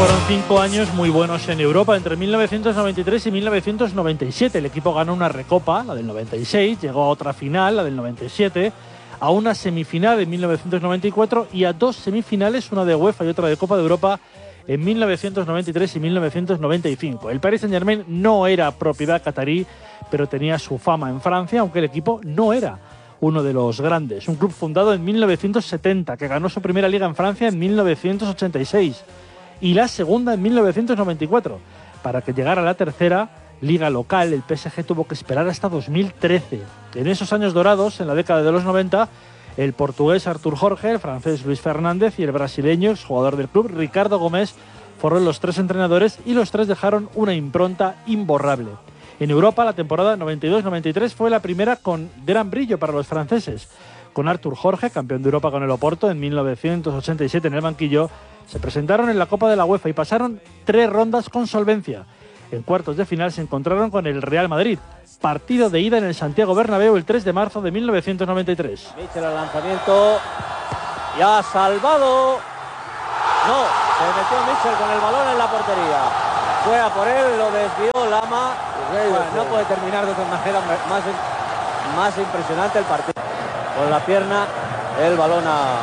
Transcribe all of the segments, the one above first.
fueron 5 años muy buenos en Europa, entre 1993 y 1997. El equipo ganó una recopa, la del 96, llegó a otra final, la del 97, a una semifinal en 1994 y a 2 semifinales, una de UEFA y otra de Copa de Europa, en 1993 y 1995. El Paris Saint-Germain no era propiedad catarí, pero tenía su fama en Francia, aunque el equipo no era uno de los grandes. Un club fundado en 1970, que ganó su primera liga en Francia en 1986 y la segunda en 1994. Para que llegara a la tercera liga local, el PSG tuvo que esperar hasta 2013. En esos años dorados, en la década de los 90, el portugués Artur Jorge, el francés Luis Fernández y el brasileño, exjugador del club, Ricardo Gómez, fueron los 3 entrenadores y los 3 dejaron una impronta imborrable. En Europa, la temporada 92-93 fue la primera con gran brillo para los franceses. Con Artur Jorge, campeón de Europa con el Oporto en 1987 en el banquillo, se presentaron en la Copa de la UEFA y pasaron 3 rondas con solvencia. En cuartos de final se encontraron con el Real Madrid. Partido de ida en el Santiago Bernabéu el 3 de marzo de 1993. Michel al lanzamiento y ha salvado. No, se metió Michel con el balón en la portería. Fue a por él, lo desvió Lama. Bueno, no puede terminar de otra manera más impresionante el partido. Con la pierna, el balón a...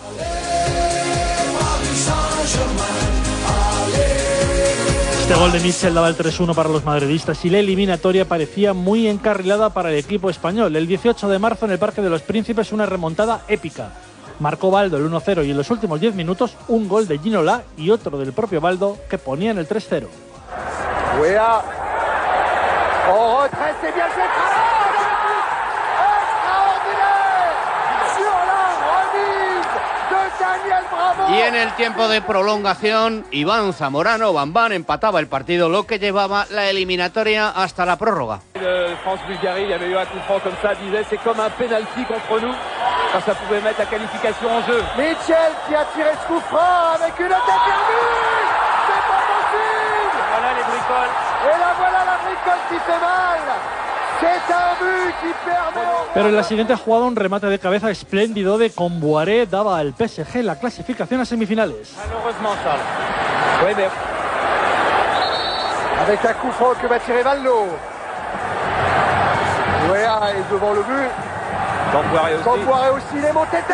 Este gol de Michel daba el 3-1 para los madridistas y la eliminatoria parecía muy encarrilada para el equipo español. El 18 de marzo en el Parque de los Príncipes, una remontada épica. Marcó Baldo el 1-0 y en los últimos 10 minutos un gol de Ginola y otro del propio Baldo que ponían el 3-0. Weah. Oh, retrait, c'est bien fait. Extraordinaire. Sur la remise de Daniel Bravo. Y en el tiempo de prolongación, Iván Zamorano Bambán empataba el partido, lo que llevaba la eliminatoria hasta la prórroga. France-Bulgarie, il y avait eu un coup franc comme ça, disait c'est comme un penalty contre nous, quand ça pouvait mettre la qualification en jeu. Michel qui a tiré ce coup franc avec une tête perdue. C'est pas possible. Voilà les bricoles. Et là voilà la bricole qui fait mal. C'est un but qui permet... Pero en la siguiente jugada un remate de cabeza espléndido de Comboiré daba al PSG la clasificación a semifinales. Malheureusement Charles. Oui mais... Avec un coup franc que va tirer Vallo. Weah est devant le but. Comboiré aussi, il est monté de tête.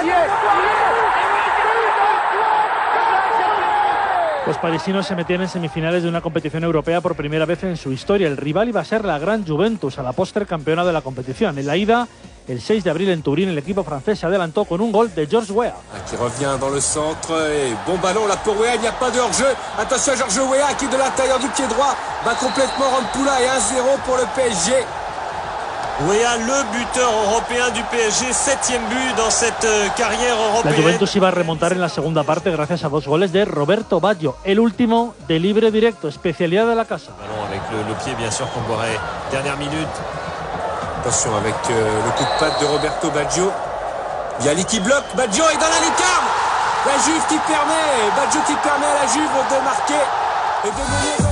Los parisinos se metían en semifinales de una competición europea por primera vez en su historia. El rival iba a ser la Gran Juventus, a la postre campeona de la competición. En la ida, el 6 de abril en Turín, el equipo francés se adelantó con un gol de Georges Weah. Qui revient dans le centre et bon ballon là pour Weah, il n'y a pas de hors-jeu. Attention à Georges Weah qui de l'intérieur du pied droit va complètement rendre Poula et 1-0 pour le PSG. Weah, le buteur européen du PSG, 7e but dans cette carrière européenne. La Juventus iba a remontar en la segunda parte gracias a 2 goles de Roberto Baggio, el último de libre directo, especialidad de la casa. Ballon avec le pied, bien sûr, Comboiré. Dernière minute. Attention avec le coup de patte de Roberto Baggio. Il y a Ali qui bloque, Baggio est dans la lucarne. La Juve qui permet, Baggio qui permet à la Juve de marquer et de mener...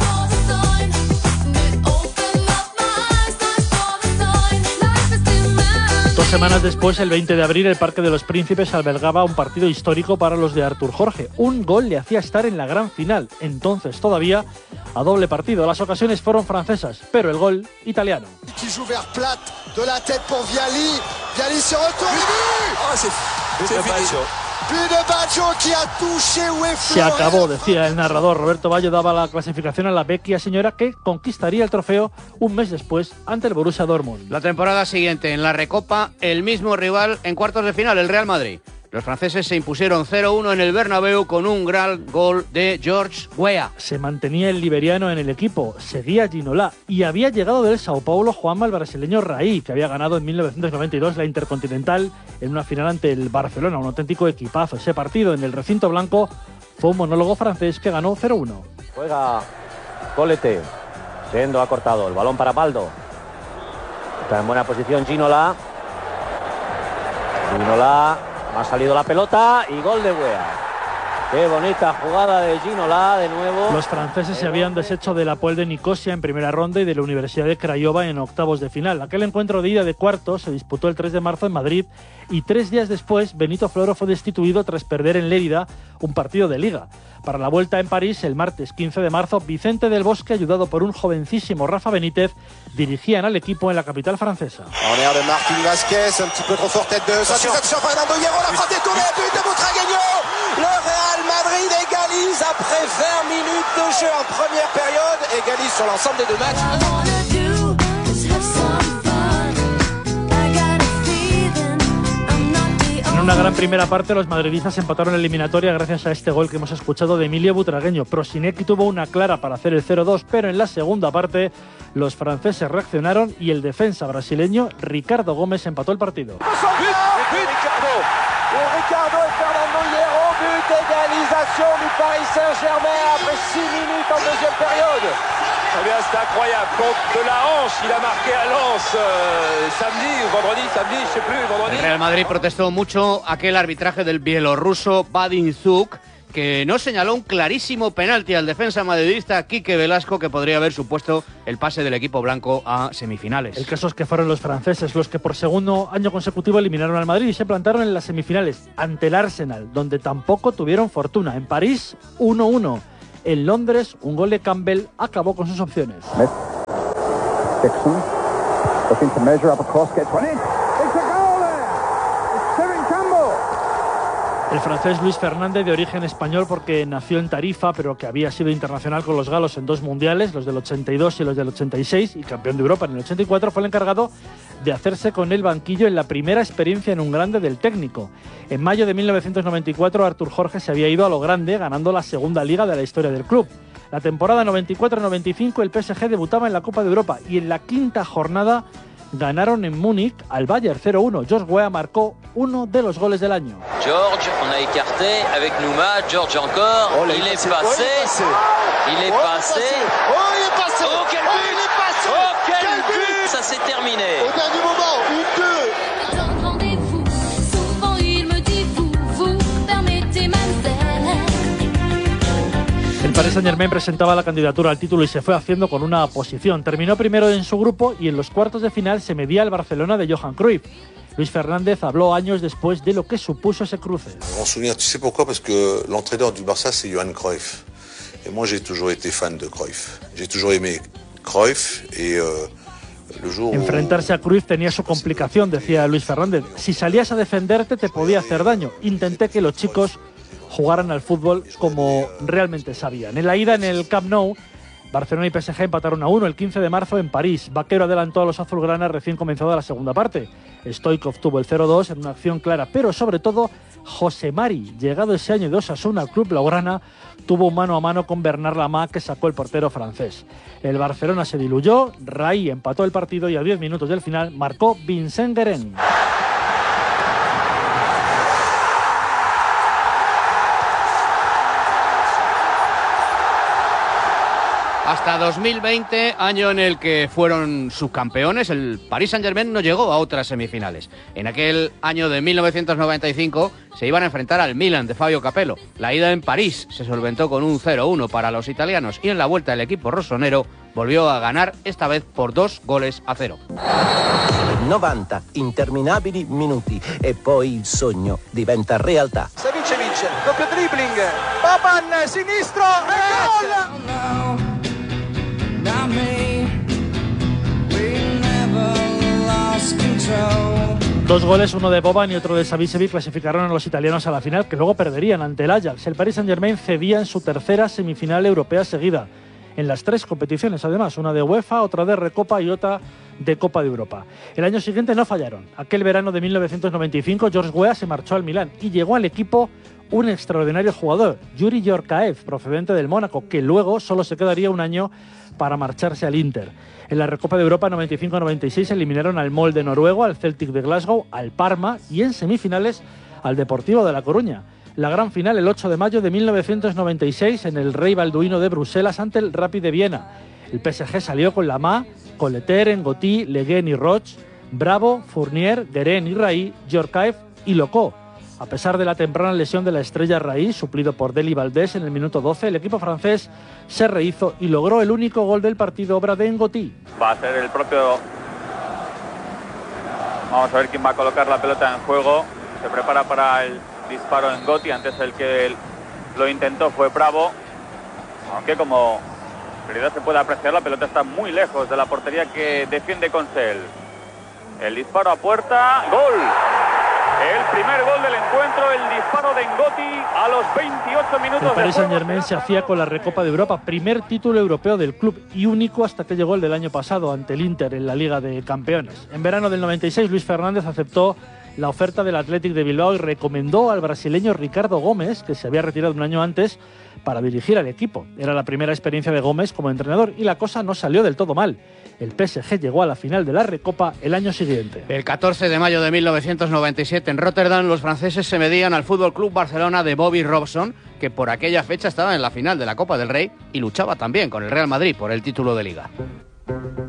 2 semanas después, el 20 de abril, el Parque de los Príncipes albergaba un partido histórico para los de Artur Jorge. Un gol le hacía estar en la gran final, entonces todavía a doble partido. Las ocasiones fueron francesas, pero el gol italiano. Qui joue vers Plat, de la tête pour Viali. Viali se retourne. Oh, c'est fini. But de Baggio qui a touché ou Se acabó, decía el narrador. Roberto Baggio daba la clasificación a la Vecchia Señora, que conquistaría el trofeo un mes después ante el Borussia Dortmund. La temporada siguiente, en la Recopa, el mismo rival en cuartos de final, el Real Madrid. Los franceses se impusieron 0-1 en el Bernabéu con un gran gol de Georges Weah. Se mantenía el liberiano en el equipo, seguía Ginola y había llegado del Sao Paulo Juanma, el brasileño Raí, que había ganado en 1992 la Intercontinental en una final ante el Barcelona, un auténtico equipazo. Ese partido en el recinto blanco fue un monólogo francés que ganó 0-1. Juega Colete, Sendo ha cortado, el balón para Baldo. Está en buena posición Ginola. Ginola, ha salido la pelota y gol de Weah. Qué bonita jugada de Ginola de nuevo. Los franceses se habían deshecho del Apoel de Nicosia en primera ronda y de la Universidad de Craiova en octavos de final. Aquel encuentro de ida de cuartos se disputó el 3 de marzo en Madrid y 3 días después Benito Floro fue destituido tras perder en Lérida un partido de liga. Para la vuelta en París, el martes 15 de marzo, Vicente del Bosque, ayudado por un jovencísimo Rafa Benítez, dirigían al equipo en la capital francesa. En air de Martín Vázquez, un petit peu trop fort, tête de Sanchez, Fernando Hierro, la frappe détournée, but de Butragueño. Le Real Madrid égalise après 20 minutes de jeu en première période, égalise sur l'ensemble des deux matchs. En una gran primera parte, los madridistas empataron la eliminatoria gracias a este gol que hemos escuchado de Emilio Butragueño. Prosinecki tuvo una clara para hacer el 0-2, pero en la segunda parte los franceses reaccionaron y el defensa brasileño Ricardo Gómez empató el partido. Ricardo et Fernando Hierro, but d'égalisation du Paris Saint-Germain après 6 minutes en deuxième période. Eh bien, c'est incroyable. Contre de la hanche, il a marqué à Lens samedi ou vendredi, je sais plus, vendredi. El Real Madrid protestó mucho aquel arbitraje del bielorruso Vadim Zuk, que no señaló un clarísimo penalti al defensa madridista Quique Velasco que podría haber supuesto el pase del equipo blanco a semifinales. El caso es que fueron los franceses los que por segundo año consecutivo eliminaron al Madrid y se plantaron en las semifinales ante el Arsenal, donde tampoco tuvieron fortuna. En París, 1-1. En Londres, un gol de Campbell acabó con sus opciones. El francés Luis Fernández, de origen español porque nació en Tarifa, pero que había sido internacional con los galos en 2 mundiales, los del 82 y los del 86, y campeón de Europa en el 84, fue el encargado de hacerse con el banquillo en la primera experiencia en un grande del técnico. En mayo de 1994, Artur Jorge se había ido a lo grande, ganando la segunda liga de la historia del club. La temporada 94-95, el PSG debutaba en la Copa de Europa y en la quinta jornada ganaron en Múnich al Bayern 0-1. George Weah marcó uno de los goles del año. George, on a écarté avec Nouma, George encore, il est passé, il est passé, oh quel but, oh quel but, ça s'est terminé. Au dernier moment, 1-2. Rendez-vous, souvent il me dit vous permettez mademoiselle. El Paris Saint-Germain presentaba la candidatura al título y se fue haciendo con una posición. Terminó primero en su grupo y en los cuartos de final se medía al Barcelona de Johan Cruyff. Luis Fernández habló años después de lo que supuso ese cruce. On se souvient, tu sais pourquoi? Parce que l'entraîneur du Barça, c'est Johan Cruyff. Et moi, j'ai toujours été fan de Cruyff. J'ai toujours aimé Cruyff et le jour où... Enfrentarse a Cruyff tenía su complicación, decía Luis Fernández. Si salías a defenderte te podía hacer daño. Intenté que los chicos jugaran al fútbol como realmente sabían. En la ida en el Camp Nou, Barcelona y PSG empataron a 1 el 15 de marzo en París. Vaquero adelantó a los azulgrana recién comenzada la segunda parte. Stoichkov tuvo el 0-2 en una acción clara, pero sobre todo José Mari, llegado ese año de Osasuna al club blaugrana, tuvo un mano a mano con Bernard Lama que sacó el portero francés. El Barcelona se diluyó, Rai empató el partido y a 10 minutos del final marcó Vincent Guérin. Hasta 2020, año en el que fueron subcampeones, el Paris Saint-Germain no llegó a otras semifinales. En aquel año de 1995 se iban a enfrentar al Milan de Fabio Capello. La ida en París se solventó con un 0-1 para los italianos y en la vuelta el equipo rossonero volvió a ganar, esta vez por 2-0. 90 interminabili minuti e poi il sogno diventa realtà. Savicevic, doppio dribbling. Papan, sinistro, e gol! Dos goles, uno de Boban y otro de Savicevic, clasificaron a los italianos a la final, que luego perderían ante el Ajax. El Paris Saint-Germain cedía en su tercera semifinal europea seguida, en las 3 competiciones además, una de UEFA, otra de Recopa y otra de Copa de Europa. El año siguiente no fallaron. Aquel verano de 1995, George Weah se marchó al Milán y llegó al equipo un extraordinario jugador, Yuri Yorkaev, procedente del Mónaco, que luego solo se quedaría un año para marcharse al Inter. En la Recopa de Europa 95-96 eliminaron al Molde noruego, al Celtic de Glasgow, al Parma y en semifinales al Deportivo de La Coruña. La gran final el 8 de mayo de 1996 en el Rey Balduino de Bruselas ante el Rapid de Viena. El PSG salió con Lama, con Leter, Ngoti, Le Guen y Roch, Bravo, Fournier, Guérin y Rai, Yorkaev y Locó. A pesar de la temprana lesión de la estrella raíz, suplido por Deli Valdés en el minuto 12, el equipo francés se rehizo y logró el único gol del partido, obra de Ngoti. Va a ser el propio... Vamos a ver quién va a colocar la pelota en juego. Se prepara para el disparo Ngoti. Antes el que lo intentó fue Bravo. Aunque como en realidad se puede apreciar, la pelota está muy lejos de la portería que defiende Consell. El disparo a puerta. ¡Gol! El primer gol del encuentro, el disparo de Ngoti a los 28 minutos. El Paris Saint-Germain se hacía con la Recopa de Europa, primer título europeo del club y único hasta que llegó el del año pasado ante el Inter en la Liga de Campeones. En verano del 96, Luis Fernández aceptó la oferta del Athletic de Bilbao y recomendó al brasileño Ricardo Gómez, que se había retirado un año antes, para dirigir al equipo. Era la primera experiencia de Gómez como entrenador y la cosa no salió del todo mal. El PSG llegó a la final de la Recopa el año siguiente. El 14 de mayo de 1997 en Rotterdam los franceses se medían al Fútbol Club Barcelona de Bobby Robson, que por aquella fecha estaba en la final de la Copa del Rey y luchaba también con el Real Madrid por el título de Liga.